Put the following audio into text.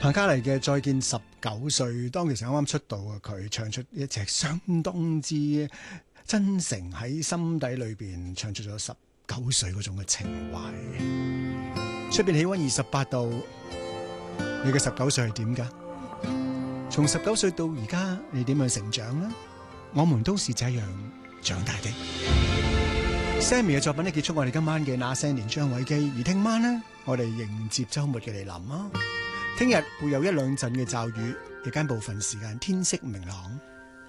彭嘉麗嘅《再見19歲》，當其時啱啱出道嘅佢，唱出一隻相當之真誠喺心底裏邊，唱出咗19歲嗰種嘅情懷。出邊氣溫28度，你嘅19歲係點㗎？從19歲到而家，你點樣成長呢？我們都是這樣長大的。Sammy 嘅作品呢，結束我哋今晚嘅那些年張偉基，而聽晚呢，我哋迎接周末嘅嚟臨啊！聽日會有一兩陣嘅驟雨，日間部分時間天色明朗。